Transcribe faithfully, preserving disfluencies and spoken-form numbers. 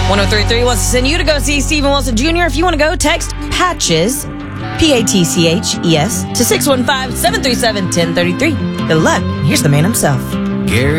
ten thirty-three wants to send you to go see Stephen Wilson Junior If you want to go, text PATCHES, P A T C H E S, to six one five, seven three seven, one zero three three. Good luck. Here's the man himself. Gary